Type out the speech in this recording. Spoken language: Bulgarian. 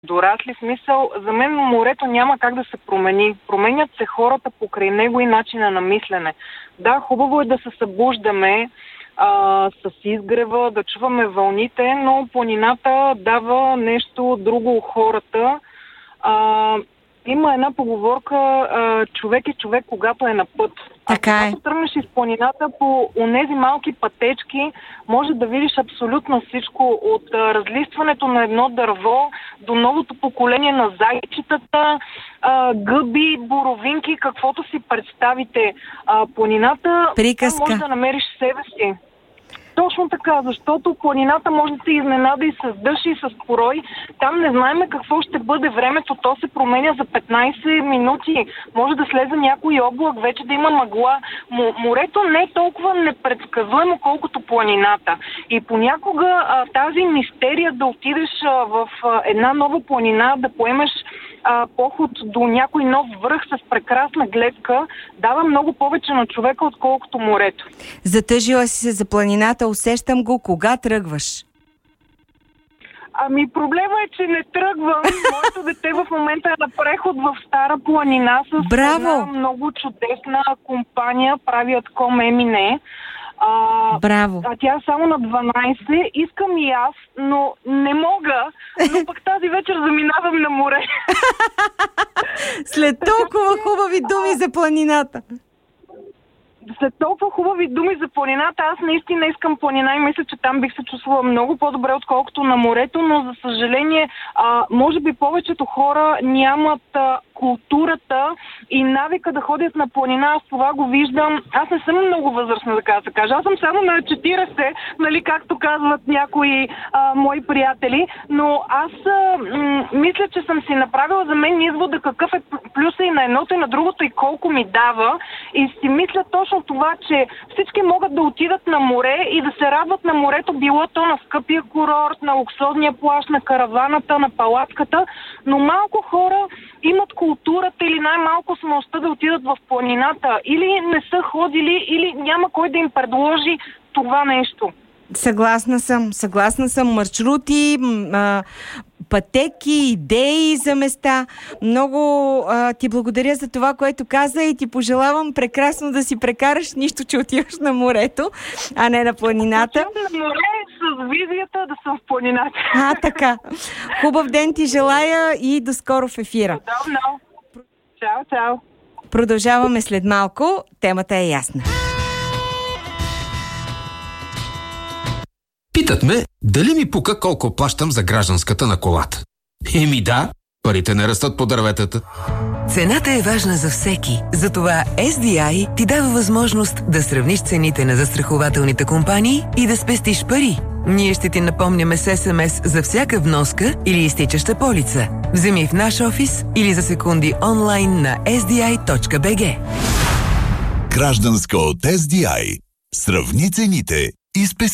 дорасли. Смисъл, за мен морето няма как да се промени. Променят се хората покрай него и начина на мислене. Да, хубаво е да се събуждаме с изгрева, да чуваме вълните, но планината дава нещо друго у хората. Има една поговорка, човек е човек, когато е на път. Когато тръгнеш из планината по онези малки пътечки, може да видиш абсолютно всичко, от разлистването на едно дърво до новото поколение на зайчетата, гъби, боровинки, каквото си представите. Планината може да намериш себе си. Точно така, защото планината може да се изненада и с дъжд и с порой. Там не знаем какво ще бъде времето, то се променя за 15 минути. Може да слезе някой облак, вече да има мъгла. Морето не е толкова непредсказуемо, колкото планината. И понякога тази мистерия да отидеш в една нова планина, да поемеш поход до някой нов връх с прекрасна гледка, дава много повече на човека, отколкото морето. Затъжила си се за планината, усещам го. Кога тръгваш? Проблема е, че не тръгвам. Моето дете в момента е на преход в Стара планина с една много чудесна компания, правят Емине. Браво! Тя е само на 12. Искам и аз, но не мога. Но пък тази вечер заминавам на море. След толкова хубави думи за планината. След толкова хубави думи за планината, аз наистина искам планина и мисля, че там бих се чувствала много по-добре, отколкото на морето, но за съжаление, може би повечето хора нямат културата и навика да ходят на планина. Аз това го виждам. Аз не съм много възрастна, така да се кажа. Аз съм само на 40, нали, както казват някои мои приятели, но аз мисля, че съм си направила за мен извода какъв е плюса и на едното и на другото и колко ми дава. И си мисля точно това, че всички могат да отидат на море и да се радват на морето, било то на скъпия курорт, на луксозния плаж, на караваната, на палатката, но малко хора имат културата или най-малко смелостта да отидат в планината. Или не са ходили, или няма кой да им предложи това нещо. Съгласна съм. Маршрути, пътеки, идеи за места. Много ти благодаря за това, което каза и ти пожелавам прекрасно да си прекараш, нищо, че отиваш на морето, а не на планината. На море с визията да съм в планината. Така. Хубав ден ти желая и до скоро в ефира. Удобно. Чао. Продължаваме след малко. Темата е ясна. Питат ме, дали ми пука колко плащам за гражданската на колата. Да, парите не растат по дърветата. Цената е важна за всеки. Затова SDI ти дава възможност да сравниш цените на застрахователните компании и да спестиш пари. Ние ще ти напомняме с SMS за всяка вноска или изтичаща полица. Вземи в наш офис или за секунди онлайн на sdi.bg. Гражданска от SDI. Сравни цените и спести.